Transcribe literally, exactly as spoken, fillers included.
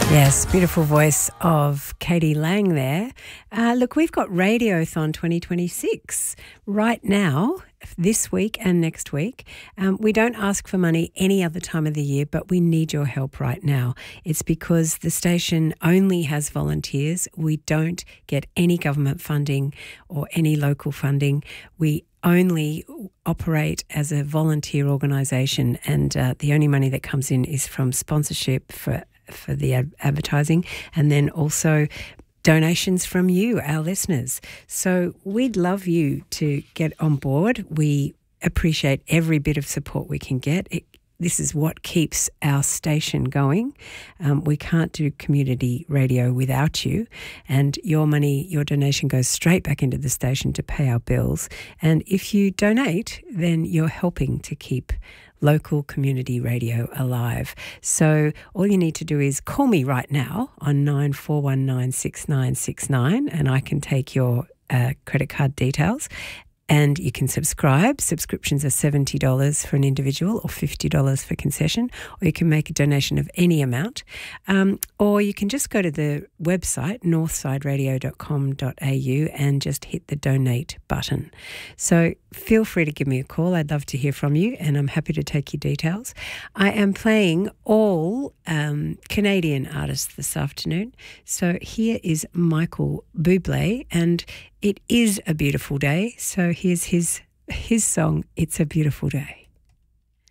Yes, beautiful voice of Katie Lang there. Uh, look, we've got Radiothon twenty twenty-six right now, this week and next week. Um, we don't ask for money any other time of the year, but we need your help right now. It's because the station only has volunteers. We don't get any government funding or any local funding. We only operate as a volunteer organisation, and uh, the only money that comes in is from sponsorship for for the ad- advertising, and then also donations from you, our listeners. So we'd love you to get on board. We appreciate every bit of support we can get. It, this is what keeps our station going. Um, we can't do community radio without you, and your money, your donation goes straight back into the station to pay our bills. And if you donate, then you're helping to keep local community radio alive. So all you need to do is call me right now on nine four one nine six nine six nine, and I can take your uh, credit card details. And you can subscribe. Subscriptions are seventy dollars for an individual or fifty dollars for concession, or you can make a donation of any amount. Um, or you can just go to the website, northside radio dot com dot a u, and just hit the donate button. So feel free to give me a call. I'd love to hear from you, and I'm happy to take your details. I am playing all um, Canadian artists this afternoon. So here is Michael Bublé, and it is a beautiful day. So here's his his song, It's a Beautiful Day.